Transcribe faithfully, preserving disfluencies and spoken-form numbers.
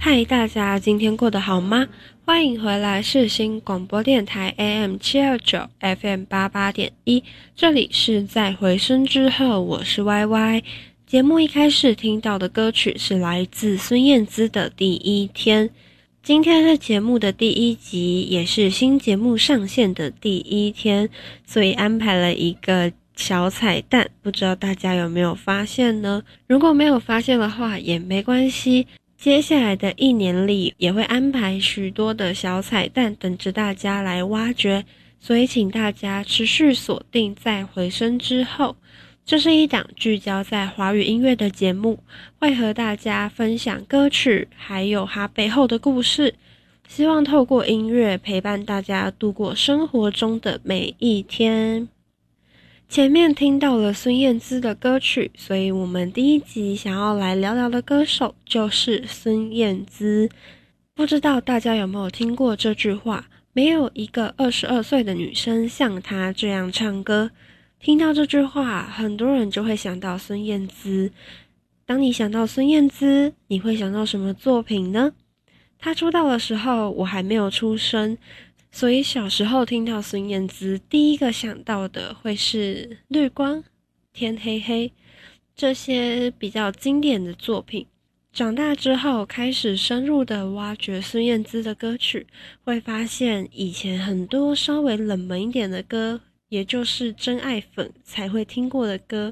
嗨，大家今天过得好吗？欢迎回来世新广播电台 A M 七二九 F M 八八点一，这里是在回声之后，我是 Y Y。节目一开始听到的歌曲是来自孙燕姿的《第一天》。今天是节目的第一集，也是新节目上线的第一天，所以安排了一个小彩蛋，不知道大家有没有发现呢？如果没有发现的话也没关系，接下来的一年里也会安排许多的小彩蛋等着大家来挖掘，所以请大家持续锁定在回声之后。这是一档聚焦在华语音乐的节目，会和大家分享歌曲还有它背后的故事，希望透过音乐陪伴大家度过生活中的每一天。前面听到了孙燕姿的歌曲，所以我们第一集想要来聊聊的歌手就是孙燕姿。不知道大家有没有听过这句话，没有一个二十二岁的女生像她这样唱歌。听到这句话，很多人就会想到孙燕姿。当你想到孙燕姿，你会想到什么作品呢？她出道的时候，我还没有出生，所以小时候听到孙燕姿，第一个想到的会是《绿光》、《天黑黑》这些比较经典的作品。长大之后，开始深入的挖掘孙燕姿的歌曲，会发现以前很多稍微冷门一点的歌，也就是真爱粉才会听过的歌，